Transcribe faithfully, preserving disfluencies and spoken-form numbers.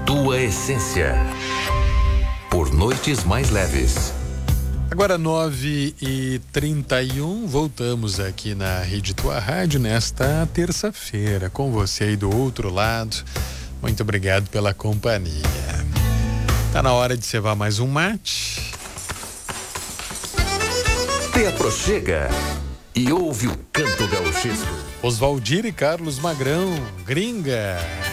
tua essência. Por noites mais leves. Agora nove e trinta e um, voltamos aqui na Rede Tua Rádio nesta terça-feira, com você aí do outro lado. Muito obrigado pela companhia. Tá na hora de cevar mais um mate. Te aproxega e ouve o canto gauchesco. Oswaldir e Carlos Magrão, Gringa.